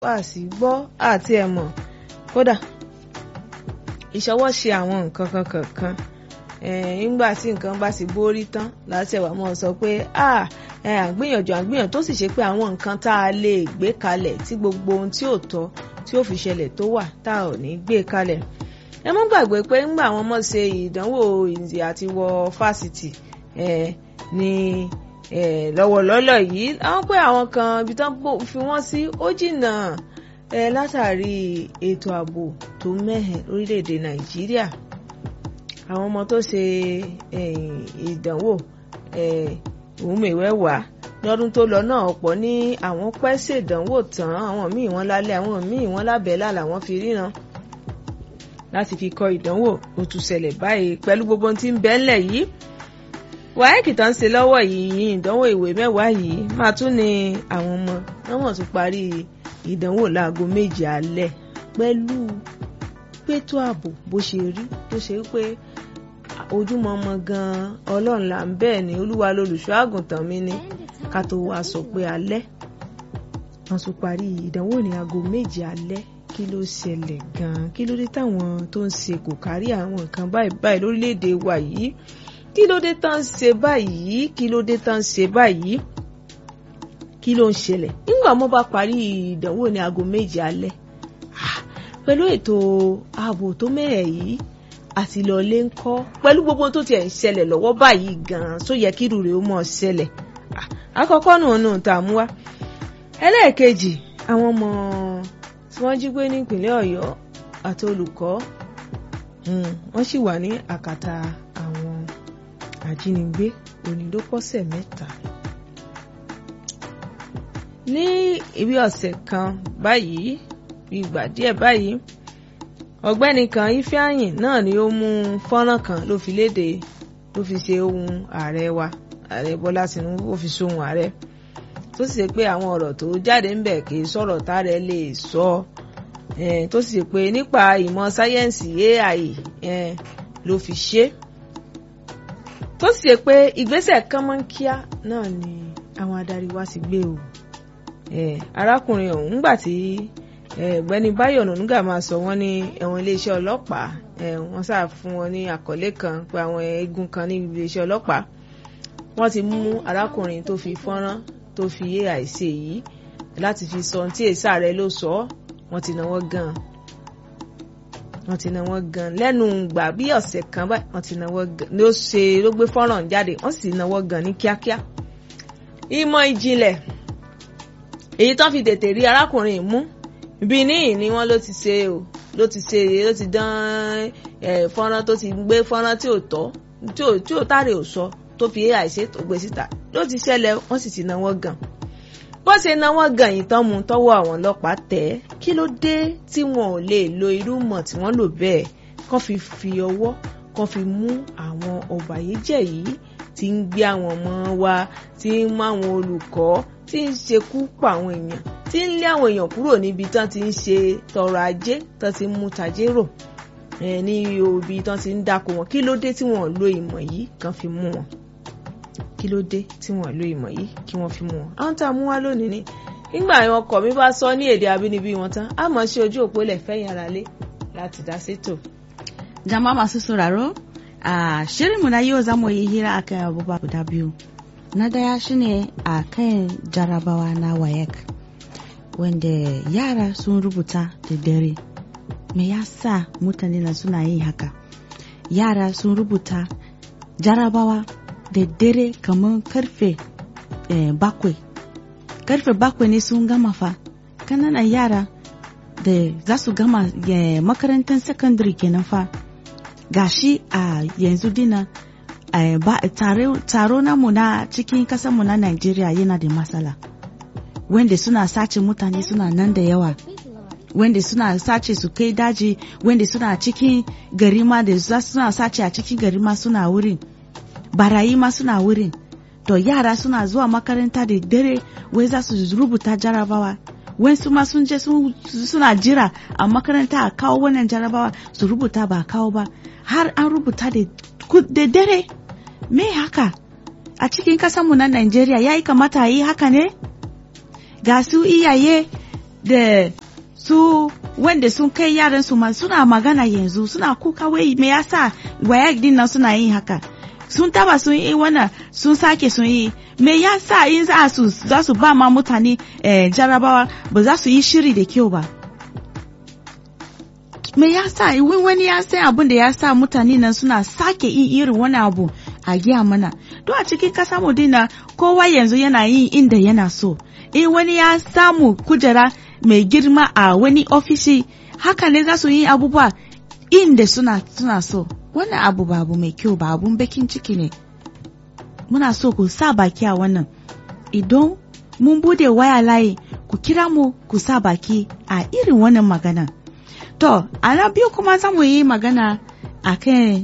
àsì gbọ́ àti ẹ̀mọ̀ kódà ìṣọwọ́ ṣe àwọn nǹkan kankan nígbà tí nǹkan bá ti borí tán láti ẹ̀wà mọ́ sọ pé àgbìyànjú tó sì ṣe pé àwọn nǹkan tá a lè gbé kalẹ̀ tí gbogbo ohun tí ò tọ́ tí ó fi ṣẹlẹ̀ tó wà tá ò ní gbé kalẹ̀. Ẹ mọ́ gbàgbé pé ńgbà àwọn ọmọ ṣe ìdánwò ìdí àti wọ fásitì ní lọ́wọ́lọ́lọ́ yìí àwọn pé àwọn kan ibi tán fi wọ́n sí ó jìnnà látàrí ètò ààbò tó mẹ́hẹ̀ lórílẹ̀‐èdè Nàìjíríà. Àwọn ọmọ tó ṣe ìdánwò òmìwẹ́wàá lọ́dún tó lọ náà ọ̀pọ̀ ní àwọn pẹ́ ṣèdánwò tán àwọn míì wọ́n lálẹ́ àwọn míì wọ́n lábẹ́là làwọn fi ríran láti fi kọ ìdánwò ó tún ṣẹlẹ̀ báyìí pẹ̀lú gbogbo ohun tí ń bẹ ńlẹ̀ yìí. WAEC tán ṣe lọ́wọ́ yìí ìdánwò ìwé mẹ́wàá yìí máa tún ní àwọn ọmọ wọ́n tún parí ìdánwò láago 7 alẹ́ pẹ̀lú pétò ààbò bó ṣe rí tó ṣe pé ojúmọ́ ọmọ gan-an Ọlọ́run là ń bẹ́ẹ̀ ni Olúwa lolùṣọ́ àgùntàn mi ni ká tó wá sọ pé alẹ́ wọ́n tún parí ìdánwò ní aago 7 alẹ́. Kí ló ṣẹlẹ̀ gan-an kí ló dé táwọn tó ń ṣe kò kárí àwọn nǹkan báyìí lórílẹ̀‐èdè wa yìí kí ló dé tán ń ṣe báyìí kí ló dé tán ń ṣe báyìí kí ló ń ṣẹlẹ̀ nígbà mo bá parí ìdánwò ní aago 7 alẹ́ pẹ̀lú ètò ààbò tó mẹ́rẹ̀ yìí àti lọ́lé ń kọ́ pẹ̀lú gbogbo tó tiẹ̀ ń ṣẹlẹ̀ lọ́wọ́ báyìí gan-an tó yẹ kí irú rẹ̀ ó mọ̀ ṣẹlẹ̀ àkọ́kọ́ nù tá a mú wá. Ẹlẹ́ẹ̀kejì àwọn ọmọ tí wọ́n jí gbé nípìnlẹ̀ Ọ̀yọ́ àti olùkọ́ wọ́n sì wà ní àkàtà àwọn ajínigbé onídókọ́sẹ̀ 3. Ní ibi ọ̀sẹ̀ kan báyìí ìgbà díẹ̀ báyìí ọ̀gbẹ́ni kan Ifeanyi náà ni ó mú fọ́nrán kan ló fi léde ló fi ṣe ohun ààrẹ wa ààrẹ Bọ́lá Tinubu ó fi ṣohun ààrẹ tó sì ṣe pé àwọn ọ̀rọ̀ tó jáde ń bẹ̀ kì í sọ̀rọ̀ táàrẹ lè sọ tó sì ṣe pé nípa ìmọ̀ sáyẹ́ǹsì AI ló fi ṣe tó sì ṣe pé ìgbésẹ̀ kánmọ́nkíá náà ni àwọn adarí wa sì gbé o arákùnrin ọ̀hún nígbà tí ọ̀gbẹ́ni Báyọ̀ Ọ̀nànúgà máa sọ wọ́n ní ẹ̀wọ̀n iléeṣẹ́ ọlọ́pàá wọ́n sáà fún wọn ní àkọlé kan pé àwọn eégún kan ní iléeṣẹ́ ọlọ́pàá wọ́n ti mú arákùnrin tó fi fọ́nrán tó fi AI ṣe yìí láti fi sọ tí èsà rẹ̀ ló sọ wọ́n ti náwó gan lẹ́nu gbà bí ọ̀sẹ̀ kan báyìí wọ́n ti náwó gan ló gbé fọ́nrán jáde wọ́n sì náwó gan ní kíákíá. Ìmọ̀ ìjìnlẹ̀ èyí tán fi tètè rí arákùnrin mú Benin ni wọ́n ló ti dán fọ́nrán tó ti gbé fọ́nrán tí ò tọ́ tí ò tààrẹ ò sọ tó fi AI ṣe tó gbé síta ló ti ṣẹlẹ̀ wọ́n sì ti náwó gan bó ṣe náwó gan yìí tán mú tọ́wọ́ àwọn ọlọ́pàá tẹ̀ kí ló dé tí wọn ò lè lo irú mọ̀ tí wọ́n lò bẹ́ẹ̀ kán fi ọwọ́ kán fi mú àwọn ọ̀bàyéjẹ́ yìí tí ń gbé àwọn ọmọ wa tí ń mú àwọn olùkọ́ tí ń ṣekú pa àwọn èèyàn tí ń lé àwọn èèyàn kúrò níbi tán ti ń ṣe tọrọ ajé tán ti ń mú tajé rò ní ibi tán ti ń dáko wọn kí ló dé tí wọn lo ìmọ̀ yìí kán fi mú wọn kí ló dé tí wọn lo ìmọ̀ yìí kí wọ́n fi mú wọn. àwọn tá a mú wá lónìí ni nígbà àwọn ọkọ mi bá sọ ní èdè abínibí wọn tán a mọ̀ sí ojú òpó lẹ̀ fẹ́yìn ara lé láti dá sétò. Jama'a masu sauraro shirinmu na yau za mu yi hira akan abubuwa guda biyu. Na daya shine a kan jarabawa na WAEC wanda yara sun rubuta da dare. Me yasa mutane na suna yin haka? Yara sun rubuta jarabawa da dare kamar karfe 7. Karfe 7 ne sun gama fa. Kananan yara da za su gama makarantar secondary kenan fa. Gashi a yanzu dina taro namu na cikin kasanmu na Najeriya yana da matsala. Wanda suna sace mutane suna nan da yawa. Wanda suna sace su kai daji, wanda suna cikin gari ma da suna sace a cikin gari ma suna wurin. Barayi ma suna wurin. To yara suna zuwa makaranta da dare wai za su rubuta jarabawa. Wensu ma sun je suna jira a makaranta a kawo wannan jarabawa su rubuta ba kawo ba. Har an rubuta da dare. Me haka? A cikin kasanmu na Najeriya ya yi kamata yi haka ne? Ga su iyaye da su wanda sun kai yaran su ma suna magana yanzu suna kuka wai me yasa WAEC din nan suna yin haka sun taba sun yi wannan sun sake sun yi me yasa in za su ba ma mutane jarabawa ba za su yi shiri da kyau ba me yasa wani ya san abin da ya sa mutane nan suna sake yin irin wani abu a giya mana to a cikin kasa mu dina kowa yanzu yana yin inda yana so wani ya samu kujera mai girma a wani ofishi haka ne za su yi abubuwa inda suna so wannan abu ba abu mai kyau ba abun bakin ciki ne muna so ku sa baki a wannan idan mun bude waya layi ku kira mu ku sa baki a irin wannan magana to ana biyu kuma za mu yi magana a kan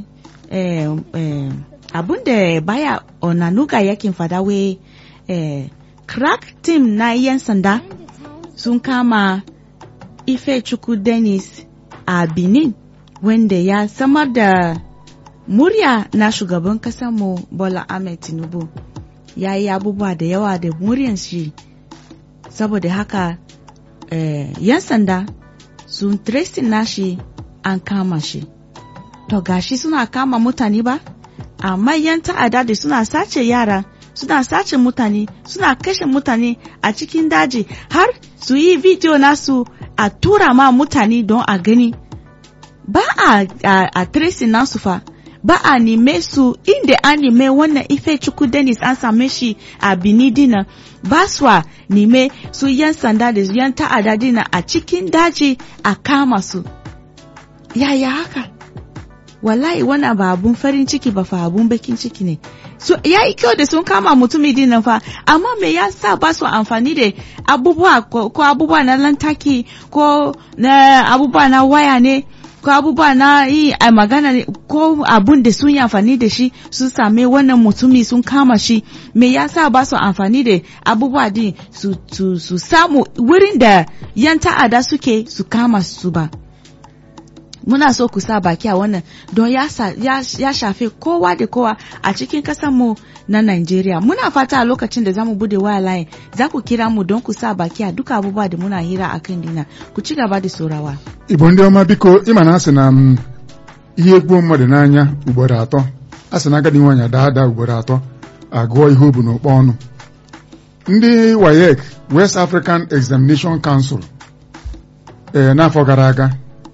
abun da baya onanuga yakin fada wai crack team na yan sanda sun kama Ifechukwu Dennis a Benin wanda ya samar da murya na shugaban mu Bola Ahmed Tinubu ya yi abubuwa da yawa da muryan shi saboda haka yan sanda sun tracing nashi an kama shi to gashi suna kama mutane ba amma yan ta'ada da suna sace yara suna sace mutane suna kashe mutane a cikin daji har su yi video nasu a tura ma mutane don a gani ba a tracing nasu fa ba a nime su inda an nime wannan Ifechukwu Dennis an same shi a Benin dina ba su a nime su yan sanda da yan ta'ada dina a cikin daji a kama su yaya haka wallahi wannan ba abun farin ciki ba fa abun bakin ciki ne so ya yi kyau da sun kama mutumi din nan fa amma me ya sa ba su amfani da abubuwa ko abubuwa na lantaki ko na abubuwa na waya ne ko abubuwa na yi a magana ne ko abun da sun yi amfani da shi sun same wannan mutumi sun kama shi me ya sa ba su amfani da abubuwa din su samu wurin da yan ta'ada suke su kama su ba muna so ku sa baki a wannan don ya shafe kowa da kowa a cikin mu na Najeriya. Muna fata a lokacin da zamu bude waya line za ku kira mu don ku sa baki a duka abubuwa da muna hira a kan dina. Ku ci gaba da saurawa. Igbo ndị ọma biko ịma na asị na ihe gbuo mmadụ n'anya ugboro atọ asị na agadi nwaanyị ada ugboro atọ agụọ ihe obu n'okpo ọnụ. Ndị WAEC West African Examination Council n'afọ gara aga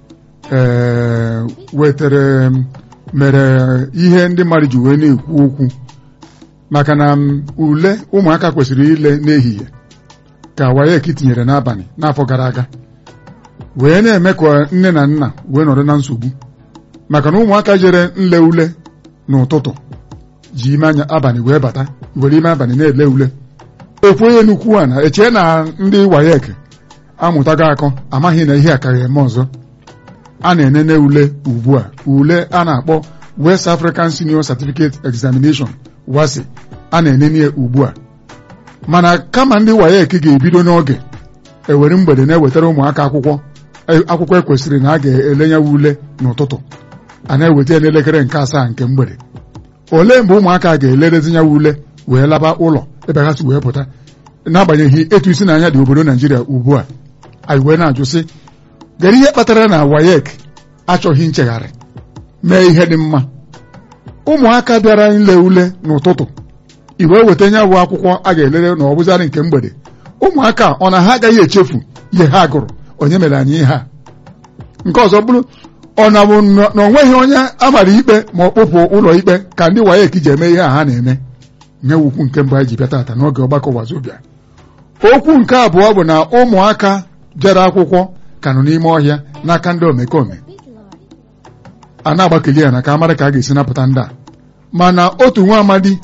wetere mere ihe ndị mmadụ ji wee na-ekwu okwu maka na ule ụmụaka kwesịrị ile n'ehihie ka WAEC tinyere n'abalị n'afọ gara aga wee na-eme ka nne na nna wee nọrọ na nsogbu maka na ụmụaka jere nle ule n'ụtụtụ ji ime anya abalị wee bata were ime abalị na-ele ule ekwu onye nnukwu a na echee na ndị WAEC amụtago akọ amaghị na ihe a ka ga-eme ọzọ a na-enene ule ugbu a ule a na-akpọ West African Senior Certificate Examination WASSCE a na-enene ugbu a mana kama ndị WAEC ga-ebido n'oge ewere mgbede na-ewetara ụmụaka akwụkwọ ekwesịrị na a ga-elenye ule n'ụtụtụ a na-eweta n'elekere nke 7 nke mgbede ole mgbe ụmụaka ga-elerezinye ule wee laba ụlọ ebe ha si wee pụta n'agbanyeghị etu isi n'anya dị obodo Naijiria ugbu a anyị wee na-ajụ sị gere ihe kpatara na WAEC achọghị nchegharị mee ihe dị mma ụmụaka bịara nle ule n'ụtụtụ iwe weta nya bụ akwụkwọ a ga-elere na ọbụzarị nke mgbede ụmụaka ọ na ha agaghị echefu ihe ha gụrụ onye mere anyị ihe a nke ọzọ bụrụ ọ na bụ na onweghị onye amara ikpe ma ọ kpụpụ ụlọ ikpe ka ndị WAEC ji eme ihe a ha na-eme nyewukwu nke mbụ anyị ji bịa tata n'oge ọgbakọ Wazobia. Okwu nke abụọ bụ na ụmụaka jere akwụkwọ ka nọ n'ime ọhịa n'aka ndị omekome a na-agbakeli ya na ka amara ka a ga-esi napụta ndị a mana otu nwa amadi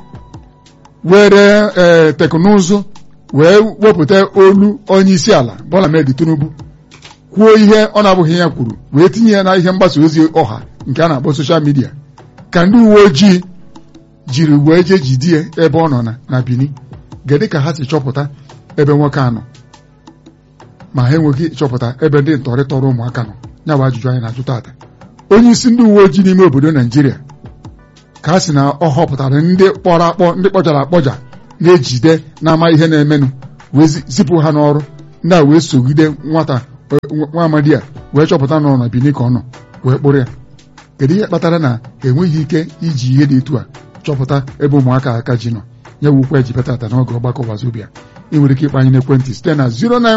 were teknụzụ wee wepụta olu onye isi ala Bola Ahmed Tinubu kwuo ihe ọ na-abụghị ya kwuru wee tinye ya na ihe mgbasa ozi ọha nke a na-akpọ soshal midia ka ndị uwe ojii jiri wee jee jidie ebe ọ nọ na Benin gedị ka ha si chọpụta ebe nwoke anọ ma ha enweghị chọpụta ebe ndị ntọrị tọrọ ụmụaka nọ ya bụ ajụjụ anyị na-ajụ tata onye isi ndị uwe ojii n'ime obodo Naijiria ka a sị na ọ họpụtara ndị kpọrọ akpọ ndị kpọjara akpọja na-ejide na-ama ihe na-emenụ wee zipụ ha n'ọrụ ndị a wee sogide nwa amadi a wee chọpụta nọ na Benin ka ọ nọ wee kpụrụ ya. Kedu ihe kpatara na enweghị ike iji ihe dị etu a chọpụta ebe ụmụaka aka ji nọ? Ya wukwa eji petata n'oge ọgbakọ Wazobia. Ị nwere ike ịkpọ anyị n'ekwentị site na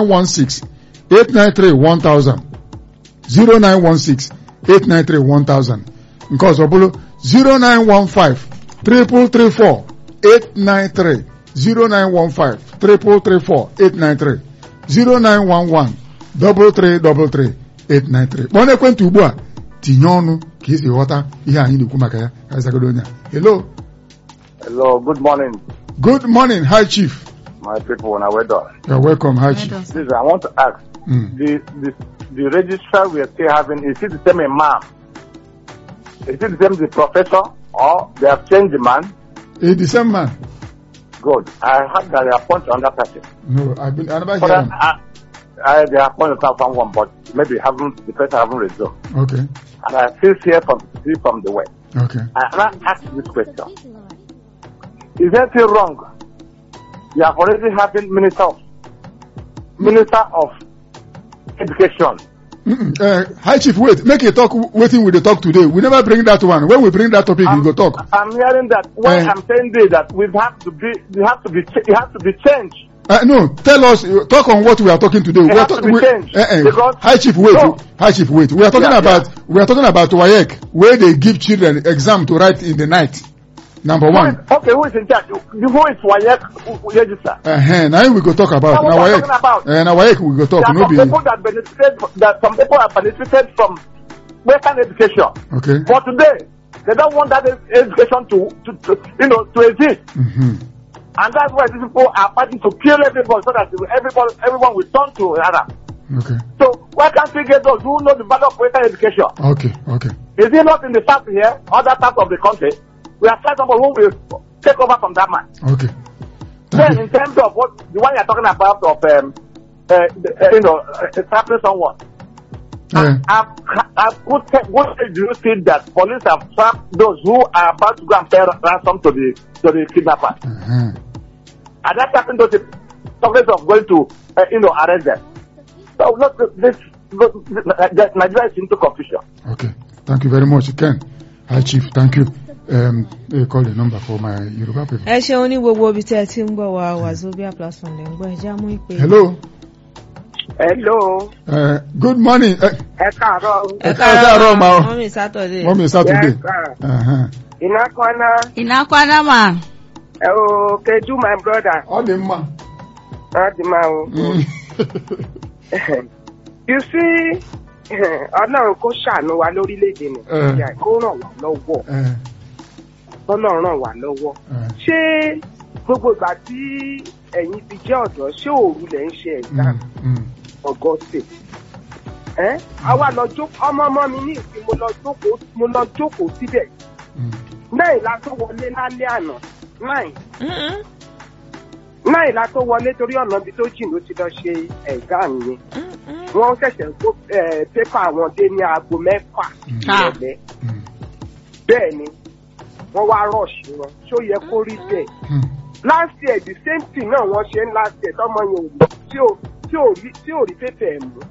09168931000 09168931000 nke ọzọ bụrụ 09153334893 09153334893 09113333893. Kpọọ n'ekwentị ugbu a tinye ọnụ ka esi ghọta ihe anyị na-ekwu maka ya. Azagodo onye a. Hello. Hello, good morning. Good morning, High Chief. My people, when I went on. You're welcome, High Chief. Please, I want to ask, the registrar we are still having, is it the same imam? Is it the same the professor, or they have changed the man? It's the same man. Good. I heard that they appointed another person. No, I never heard him. They appointed someone, but maybe the person haven't resolved. Okay. And I still hear from the West. Okay. I ask this question. Is anything wrong? You have already having Minister of Education. High Chief, wait. Make a talk waiting with the talk today. We never bring that one. When we bring that topic, we go talk. I'm hearing that. What I'm saying is that it has to be changed. No, tell us. Talk on what we are talking today. It has to be changed. High Chief, wait. No. High Chief, wait. We are talking about WAEC, where they give children exam to write in the night. Number one. Okay, who is in charge? Who is WAEC register? Now we go talk about now WAEC. Now WAEC we go talk. There are some people that benefited from Western education. Okay. But today they don't want that education to exist. Mm-hmm. And that's why these people are fighting to kill everybody so that everyone will turn to Arab. Okay. So why can't we get those who know the value of Western education? Okay. Is it not in the south here, other parts of the country? We have tried someone who will take over from that man. Okay. Then, in terms of the one you're talking about of trapping someone, what do you see that police have trapped those who are about to go and pay ransom to the kidnappers? And that happened to the process of going to arrest them. So Nigeria is into confusion. Okay. Thank you very much, Ken. Hi, Chief. Thank you. Call the number for my Yoruba people. Ẹ ṣeun ní gbogbo ibi tí ẹ ti ń gbọ́ wa Wazobia platform lè ń gbọ́ ẹja mú ìpè. Hello. Good morning. Ẹ káàárọ̀ ma o. Mọ́mí Saturday. Ina kwana ma. Keju my brother. Ọ dị mma. You see, Ọlọ́run kó ṣàánú wa lórílẹ̀-èdè Nàìjíríà kó ràn wá lọ́wọ́. Ọlọ́run ràn wá lọ́wọ́. Ṣé gbogbo ìgbà tí ẹ̀yin ti jẹ́ ọ̀dọ́ ṣé òru lẹ̀ ń ṣe exam August? Àwa lọ jókòó ọmọ mi ní ìsìn mo lọ jókòó síbẹ̀. 9 la tó wọlé lálẹ́ àná 9 la tó wọlé torí ọ̀nà ibi tó jìn ló ti lọ ṣe exam yẹn. Wọ́n ṣẹ̀ṣẹ̀ kó pépà wọn dé ní aago 6 ìrọ̀lẹ́. Bẹ́ẹ̀ ni wọ́n wá rọ̀ṣì wọn ṣó yẹ kó rí bẹ́ẹ̀. Last year the same thing náà wọ́n ṣe ń last year tọ́mọ yẹn tí ò rí pépà ẹ̀ mú.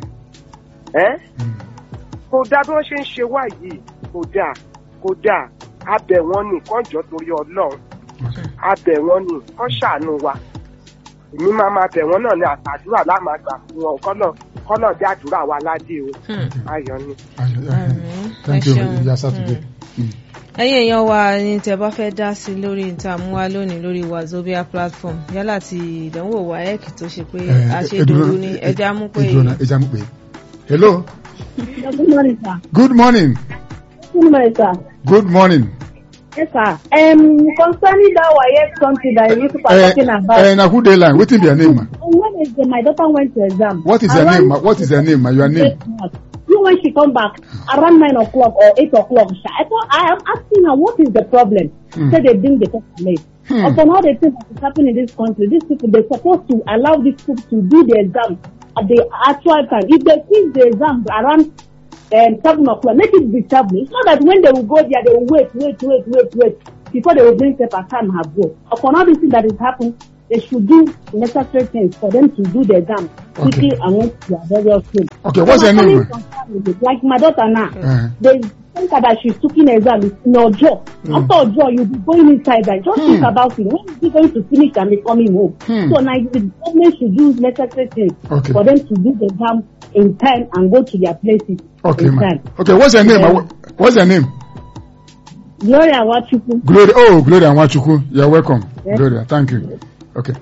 Kò dáa bí wọ́n ṣe ń ṣe wá yìí kò dáa abẹ̀ wọn ni kán jọ torí Ọlọ́run abẹ̀ wọn ni kán ṣàánú wa. Èmi máa bẹ̀ wọ́n náà ní àtàdúrà lámàgbà fún wọn kọ́nà bí àdúrà wa ládé o. Ayọ̀ ni. Thank you, Ìyá Sátidé. Ẹ̀yin èèyàn wa ni tẹ́ bá fẹ́ dá sí lórí ìtààmúwá lónìí lórí Wazobia platform yálà ti ìdánwò WAEC tó ṣe pé àṣedòru ni ẹja mú pé. Hello. Good morning, sir. Good morning. Good morning, sir. Good morning. Yes, sir. Concerning that WAEC something that you people are talking about. Na who dey line? What is their name, ma? When my daughter went to exam. What is her name, ma? What is her name, ma? Your name? When she come back around 9 o'clock or 8 o'clock, I am asking her what is the problem. Say they bring the paper late. Upon all the things that is happening in this country, these people they're supposed to allow these people to do the exam at the actual time. If they finish the exam around 7 o'clock, make it be 7. It's not that when they will go there, they will wait before they will bring paper. Time have go. Upon all these things that is happening, they should do necessary things for them to do the exam quickly and went to their various schools. Okay, what's your name? Like my daughter now, they think that she's taking an exam is in Ojo. After Ojo, you'll be going inside that. Just think about it. When is he going to finish and be coming home? So now the government should do necessary things for them to do the exam in time and go to their places in time. Okay, what's your name? What's your name? Gloria Nwachukwu. Gloria Nwachukwu. You're welcome. Yes. Gloria, thank you. Okay.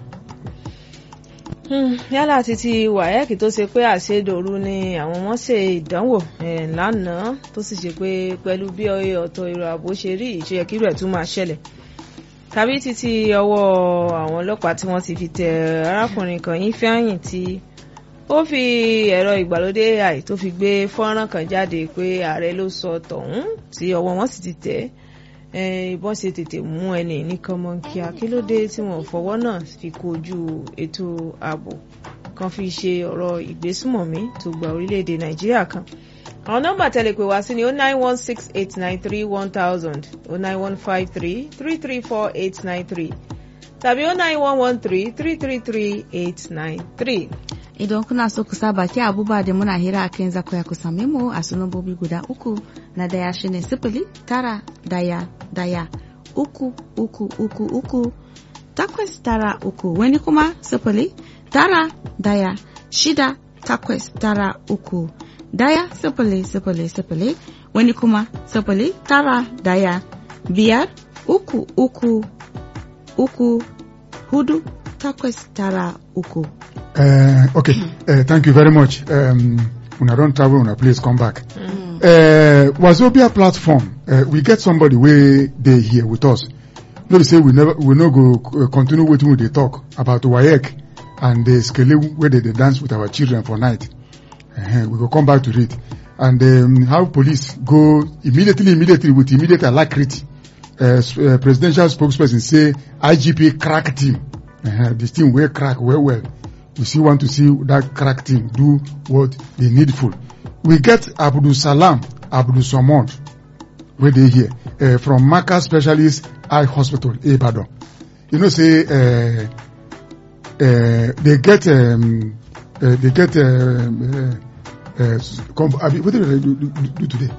Yálà títí WAEC tó ṣe pé àṣedòru ni àwọn wọ́n ṣe ìdánwò lánàá tó sì ṣe pé pẹ̀lú bí ọ̀tọ̀ èrò ààbò ṣe rí ìṣe yẹ kí rẹ̀ tún máa ṣẹlẹ̀ tàbí títí ọwọ́ àwọn ọlọ́pàá tí wọ́n ti fi tẹ arákùnrin kan Ifeanyi tí ó fi ẹ̀rọ ìgbàlódé AI tó fi gbé fọ́nrán kan jáde pé ààrẹ ló sọ tọ̀hún tí ọwọ́ wọn sì ti tẹ̀ ìbọn ṣe tètè mú ẹni nìkan mọ́ kíá kí ló dé tí wọ́n fọwọ́ náà fi kojú ètò ààbò kan fi ṣe ọ̀rọ̀ ìgbésùmọ̀mí tó gba orílẹ̀-èdè Nàìjíríà kan. Àwọn nọ́mbà tẹ́lẹ̀ pè wá sí ni 09168931000 09153334893 tàbí 09113333893. Idan kuna so ku sa baki abubuwa da muna hira a kan zaku ya ku same mu a sunabobi guda uku na daya shine 09113333893 wani kuma 091068903 wani kuma 091533493. Okay, thank you very much. When I don't travel, when I please come back. Wazobia platform, we get somebody where they here with us. No, they say we no go continue waiting with the talk about WAEC and the scale where they dance with our children for night. We go come back to it. And how police go immediately with immediate alacrity. Presidential spokesperson say IGP crack team. This team will crack well. We still want to see that crack team do what they needful. We get Abdul Salam Abdul Samad, where they here from Maka Specialist Eye Hospital, Ibadan. You know, say they get what did they do today?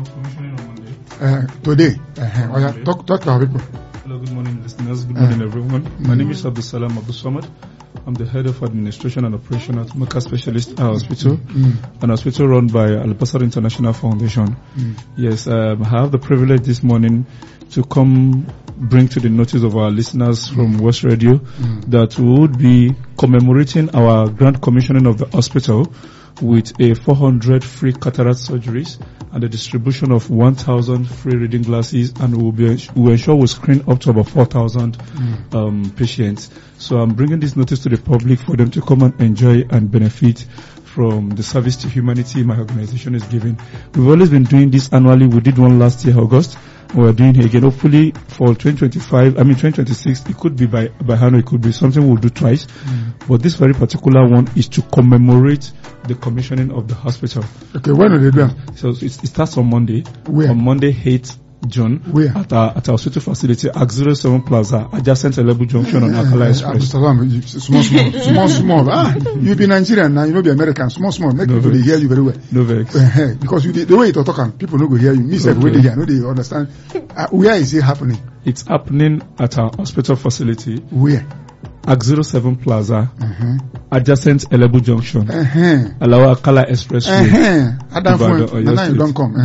Today. Talk to our people. Hello, good morning, listeners. Good morning, everyone. My name is Abdul Salam Abdul Samad. I'm the head of administration and operation at Mecca Specialist Hospital, an hospital run by Al-Basar International Foundation. Yes, I have the privilege this morning to come bring to the notice of our listeners from West Radio that we would be commemorating our grand commissioning of the hospital with a 400 free cataract surgeries and the distribution of 1,000 free reading glasses, and we'll ensure we screen up to about 4,000 patients. So I'm bringing this notice to the public for them to come and enjoy and benefit from the service to humanity my organization is giving. We've always been doing this annually. We did one last year, August. We're doing it again. Hopefully for 2026, it could be by hand, or it could be something we'll do twice. But this very particular one is to commemorate the commissioning of the hospital. Okay, when will they do? So it starts on Monday. Where? On Monday, 8th June. Where? At our hospital facility, at 07 Plaza, adjacent to Lebu Junction on Akala Express. Small. You be Nigerian now, you know be American. Small. Make people they hear you very well. No vex. Because the way you talk, people no go hear you. Me say the way they hear, no they understand. Where is it happening? It's happening at our hospital facility. Where? At 07 Plaza, adjacent Elebu Junction, Alawa Akala Express. Adam phone, now you don't come.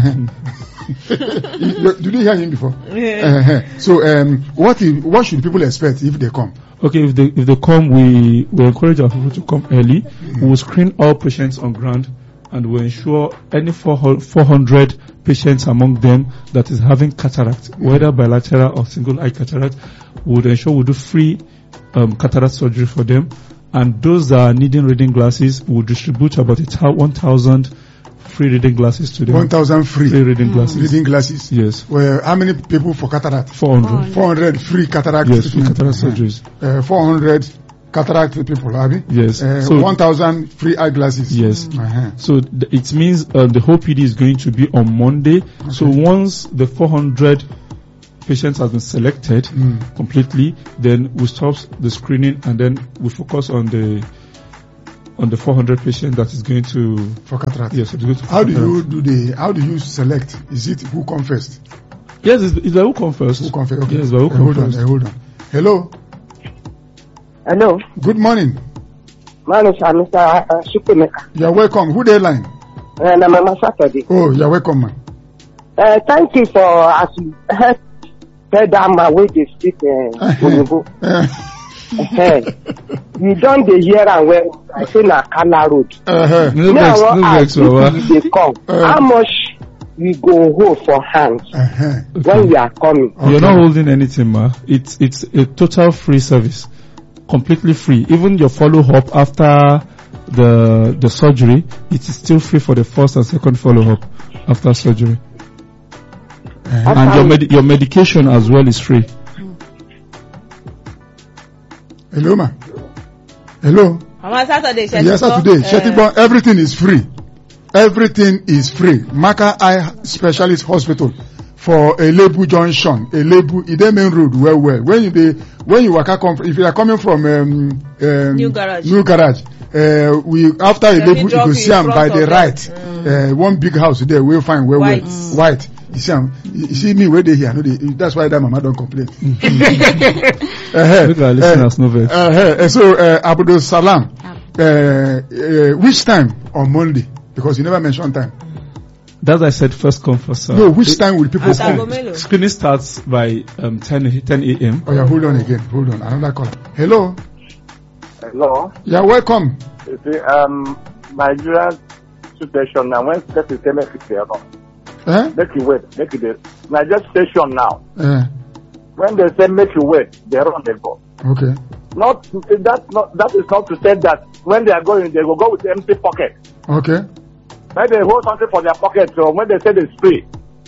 Did you hear him before? So, what should people expect if they come? Okay, if they come, we encourage our people to come early. We will screen all patients on ground, and we ensure any 400 patients among them that is having cataract, whether bilateral or single eye cataract, we would ensure we do free cataract surgery for them. And those that are needing reading glasses, we will distribute about 1,000 free reading glasses to them. 1,000 free reading glasses. Reading glasses. Yes. Well, how many people for cataract? 400. 400 free cataract. Yes, free cataract surgeries. 400 cataract people, have you? Yes. So 1,000 free eyeglasses. Yes. So it means the whole PD is going to be on Monday. Okay. So once the 400 patients have been selected completely, then we stop the screening and then we focus on the 400 patient that is going to for cataract. Yes, it's going to how do you select? Is it who come first? Yes, it's by who come first. Who come first? Okay. Yes, by who come first. Hold on. Hello. Hello. Good morning. My name is Mr. Shupemeka. You're welcome. Who they line? And I'm Mama Saturday. Oh, you're welcome, man. Thank you for as you heard that my way they speak Oyibo. You don't dey hear am well. I say na Kala Road. No vex. They come. How much we go hold for hands when we are coming? Okay. You're not holding anything, ma. It's a total free service, completely free. Even your follow up after the surgery, it is still free for the first and second follow up after surgery. And your medication as well is free. Hello, ma. Hello. Saturday. Yes, Saturday. Shetibon, everything is free. Everything is free. Maka Eye Specialist Hospital for Elebu Junction, Elebu Ide Main Road. Well. When you if you are coming from New Garage, we after Elebu you go see am by the right. One big house there. We'll find white. You see me where they here. That's why that mama don't complain. Look at listeners, no vex. So Abdul Salam, which time on Monday? Because you never mentioned time. That I said first come first serve. No, which time will people come? Screening starts by 10 a.m. Oh yeah, hold on again. Hold on, another call. Hello. Hello. Yeah, welcome. You see, Nigeria situation now. When step is telling make you wait. Make it Nigeria station now. When they say make you wait, they run they go. Okay. That is not to say that when they are going, they will go with empty pocket. Okay. When they hold something for their pocket, so when they say they free.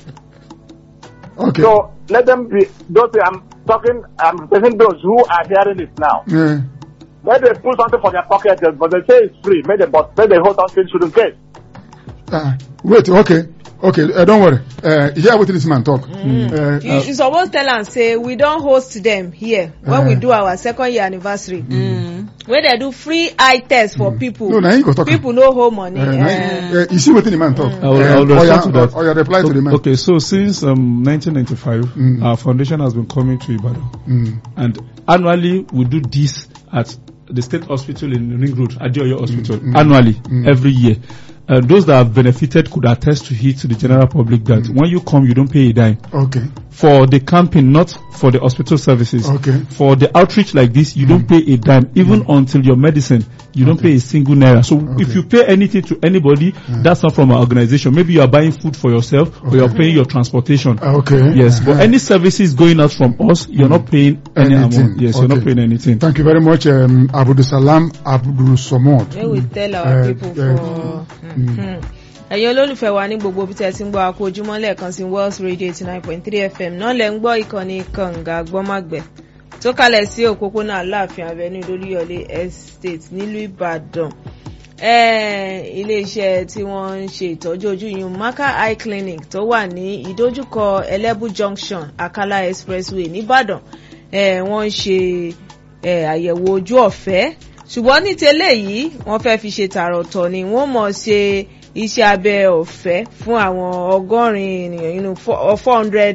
Okay. So let them be. I'm saying those who are hearing it now. Yeah. When they put something for their pocket, but they say it's free, when they hold something to the case. Wait. Okay. Don't worry. Hear what this man talk. You supposed tell and say we don't host them here when we do our second year anniversary. When they do free eye test for people. No, you go talk. People no hold money. You see what the man talk. I will respond to that. Or you reply to the man. Okay, so since 1995, our foundation has been coming to Ibadan, and annually we do this at the state hospital in Ring Road, Adeoyo Hospital, annually, every year. Those that have benefited could attest to it to the general public that when you come, you don't pay a dime. Okay. For the camping, not for the hospital services. Okay. For the outreach like this, you don't pay a dime. Even until your medicine, you don't pay a single naira. So if you pay anything to anybody, that's not from our organization. Maybe you are buying food for yourself or you're paying your transportation. Okay. Yes, but any services going out from us, you're not paying any amount. Yes, you're not paying anything. Thank you very much, Abdul Salam Abdul Somod. May we tell our people for... ẹ̀yin olólùfẹ́ wa ní gbogbo bí tẹ́ ti ń gbọ́ akó ojúmọ́ lẹ́ẹ̀kan sí Wells Radio 89.3 FM náà lẹ́ ń gbọ́ ìkànnì kànga gbọ́mágbẹ̀ tó kalẹ̀ sí òpópónà Aláàfin Avenue Olúyọ̀lé Estate nílùú Ìbàdàn. Ilé-iṣẹ́ tí wọ́n ń ṣe ìtọ́jú ojú yìí Maka Eye Clinic tó wà ní ìdójúkọ Elebu Junction Akala Expressway nìbàdàn wọ́n ń ṣe àyẹ̀wò ojú ọ̀fẹ́ ṣùgbọ́n ní tẹ́lẹ̀ yìí wọ́n fẹ́ fi ṣe tààrọ̀tọ̀ ni wọ́n mọ̀ ṣe iṣẹ́ abẹ ọ̀fẹ́ fún àwọn 100 ènìyàn 400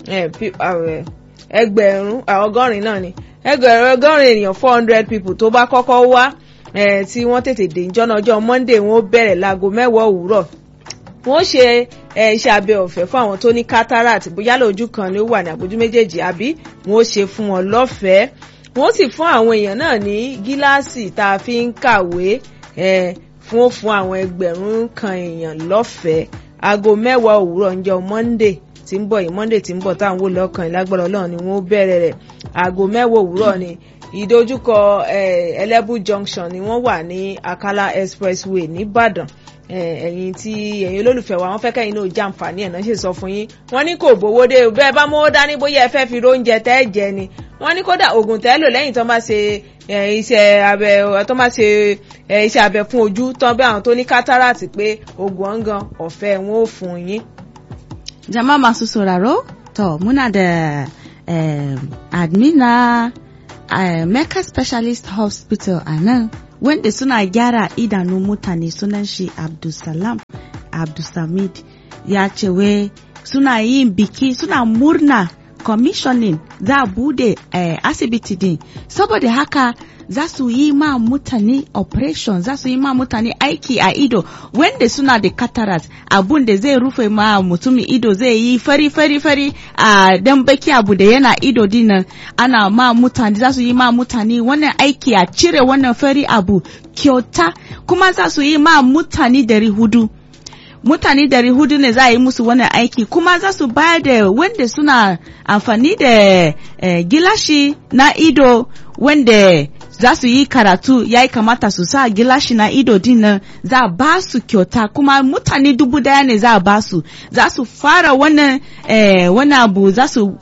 ẹgbẹ̀rún 100 náà ni ẹgbẹ̀rún ènìyàn 400 people tó bá kọ́kọ́ wá tí wọ́n tètè dé ìjọ́nà ọjọ́ Monday wọ́n bẹ̀rẹ̀ láago 10 òwúrọ̀ wọ́n ṣe iṣẹ́ abẹ ọ̀fẹ́ fún àwọn tó ní cataract bóyá lójú kan ni ó wà ní àbójú méjèèjì àbí wọ́n ṣe fún wọn lọ́fẹ̀ẹ́ wọ́n sì fún àwọn èèyàn náà ní gíláàsì tá a fi ń kàwé fún àwọn ẹgbẹ̀rún kan èèyàn lọ́fẹ̀ẹ́ aago 10 òwúrọ̀ ńjọ́ Monday tí ń bọ̀ táwọn wò lọ́kàn ìlágbára Ọlọ́run ni wọ́n bẹ̀rẹ̀ rẹ̀ aago 10 òwúrọ̀ ni ìdojúkọ Elebu Junction ni wọ́n wà ní Akala Expressway nìbàdàn. Ẹ̀yin olólùfẹ́ wa wọ́n fẹ́ kẹ́yìn náà jàǹfààní ẹ̀ náà ṣe sọ fún yín wọ́n ní kò bówó dé bẹ́ẹ̀ bá mọ́wó dání bóyá ẹ fẹ́ fi róúnjẹ tẹ́ jẹ ni wọ́n ní kódà oògùn tẹ́ lò lẹ́yìn tó bá ṣe iṣẹ́ abẹ fún ojú tán bí àwọn tó ní cataract pé oògùn ọ̀ngàn ọ̀fẹ́ wọn ò fún yín. Jama'a masu sauraro To muna da admin na Mecca Specialist Hospital a nan wanda suna gyara idanun mutane, sunan shi Abdulsamid ya ce wai suna yin biki, suna murna commissioning za a bude asibiti din, saboda haka za su yi ma mutane operation, za su yi ma mutane aiki a ido wanda suna da cataract, abun da zai rufe ma mutumin ido zai yi fari a dan baki abu da yana ido dinnan, ana ma mutane, za su yi ma mutane wannan aiki a cire wannan fari abu kyauta, kuma za su yi ma mutane 400. Mutane 400 ne za a yi musu wannan aiki, kuma za su bayar da wanda suna amfani da gilashi na ido wanda za su yi karatu ya yi kamata su sa gilashi na ido dinnan, za a ba su kyauta, kuma mutane 1000 ne za a ba su, za su fara wannan abu, za su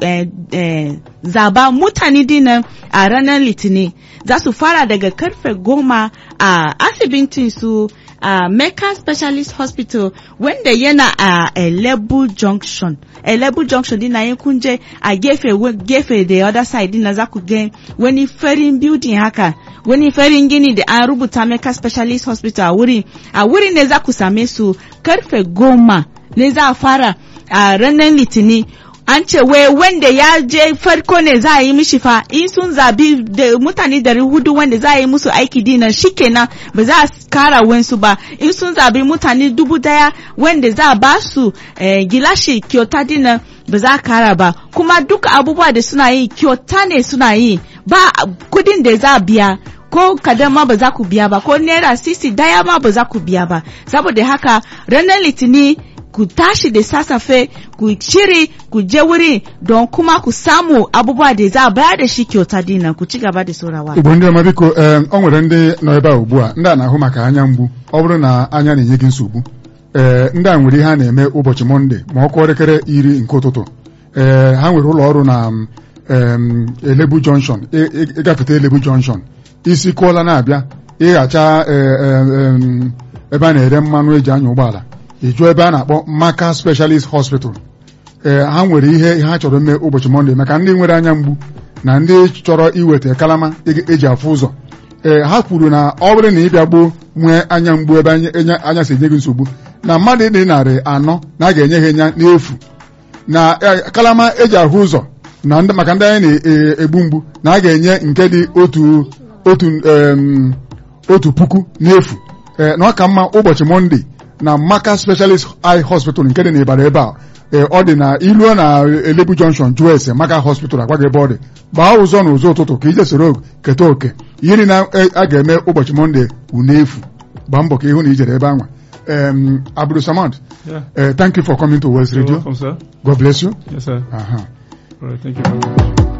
zaba mutane dinnan a ranar Litinin, za su fara daga karfe 10 a asibitin su a Mecca Specialist Hospital wanda yana a Elebu Junction. Elebu Junction din na yin kunje a gefe the other side din na za ku ga wani farin building haka, wani farin gini da an rubuta Mecca Specialist Hospital a wurin ne za ku same su karfe 10 ne za a fara a ranar Litinin. An ce wai wanda ya je farko ne za a yi mishi fa, in sun zabi da mutane 400 wanda za a yi musu aiki dinan shikenan, ba za a kara wensu ba. In sun zabi mutane 1000 wanda za a ba su gilashi kyauta dinan, ba za a kara ba. Kuma duka abubuwa da suna yi kyauta ne suna yi, ba kudin da za a biya, ko kadan ma ba za ku biya ba, ko naira sisi daya ma ba za ku biya ba. Saboda haka ranar Litinin ku tashi da sassafe, ku shiri, ku je wuri don kuma ku samu abubuwa da za a bayar da shi kyauta dinnan, ku ci gaba da saurawa. Igbo ndị ọma biko, o nwere ndị nọ ebe a ugbu a ndị a na-ahụ maka anya mgbu, ọ bụrụ na anya na-enye gị nsogbu, ndị a nwere ihe ha na-eme ụbọchị Mọnde ma ọ kụọ elekere 10 nke ụtụtụ. Ha nwere ụlọ ọrụ na Elebu Junction, ịgafete Elebu Junction, isi kụọla na-abịa ịghacha ebe a na-ere mmanụ eji anya ụgbọala, ịjụ ebe a na-akpọ Mecca Specialist Hospital. Ha nwere ihe ha chọrọ ime ụbọchị Mọnde maka ndị nwere anya mgbu na ndị chọrọ iweta kalama eji afụ ụzọ. Ha kwuru na ọ bụrụ na ịbịa gboo nwee anya mgbu ebe anya si enye gị nsogbu, na mmadụ dị 400 na a ga-enye ha anya n'efu, na kalama eji ahụ ụzọ na maka ndị anya na-egbu mgbu na a ga-enye nke dị otu puku n'efu. Na ọ ka mma ụbọchị Mọnde na Mecca Specialist Eye Hospital nke dị n'Ịbàdàn ebe a, ọ dị na iluo na Elebu Junction jụọ ese Mecca Hospital agwa gị ebe ọ dị, gbaa ụzọ n'ụzọ ụtụtụ ka ije soro keta oke ihe niile a ga-eme ụbọchị Mọnde unefu. Gbaa mbọ ka ịhụ na ijere ebe anwa. Abdulsamad, thank you for coming to West Radio. Welcome, sir. God bless you. Yes, sir. Uh-huh. All right, thank you very much.